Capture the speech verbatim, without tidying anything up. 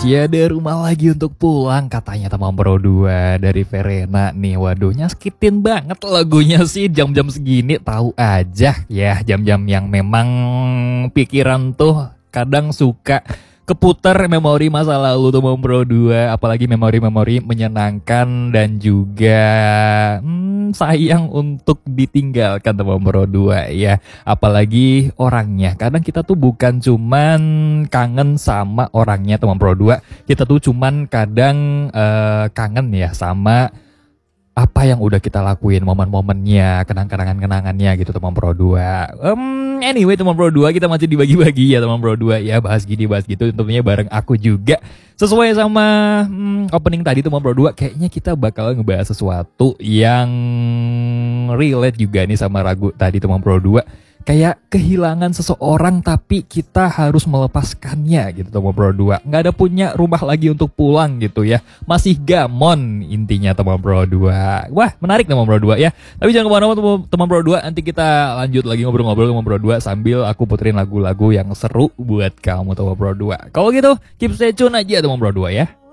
Tiada rumah lagi untuk pulang katanya teman Bro dua dari Verena nih. Waduh, nyaskitin banget lagunya sih jam-jam segini. Tahu aja ya, jam-jam yang memang pikiran tuh kadang suka keputar memori masa lalu teman Bro dua, apalagi memori-memori menyenangkan dan juga hmm, sayang untuk ditinggalkan teman Bro dua ya. Apalagi orangnya. Kadang kita tuh bukan cuman kangen sama orangnya teman Bro dua, kita tuh cuman kadang uh, kangen ya sama apa yang udah kita lakuin, momen-momennya, kenang-kenangan-kenangannya gitu teman Bro dua. Um, anyway teman Bro dua, kita masih dibagi-bagi ya teman Bro dua ya, bahas gini bahas gitu tentunya bareng aku juga. Sesuai sama hmm, opening tadi teman Bro dua, kayaknya kita bakal ngebahas sesuatu yang relate juga nih sama lagu tadi teman Bro dua. Kayak kehilangan seseorang tapi kita harus melepaskannya gitu teman Bro dua. Nggak ada punya rumah lagi untuk pulang gitu ya. Masih gamon intinya teman Bro dua. Wah menarik teman Bro dua ya. Tapi jangan kemana-mana teman Bro dua. Nanti kita lanjut lagi ngobrol-ngobrol teman Bro dua sambil aku puterin lagu-lagu yang seru buat kamu teman Bro dua. Kalau gitu keep stay tune aja teman Bro dua ya.